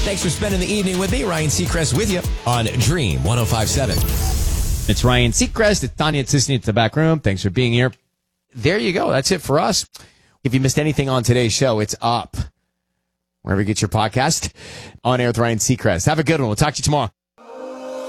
Thanks for spending the evening with me. Ryan Seacrest with you on Dream 105.7. It's Ryan Seacrest. It's Tanya Tsisny at the back room. Thanks for being here. There you go. That's it for us. If you missed anything on today's show, it's up wherever you get your podcast. On Air with Ryan Seacrest. Have a good one. We'll talk to you tomorrow.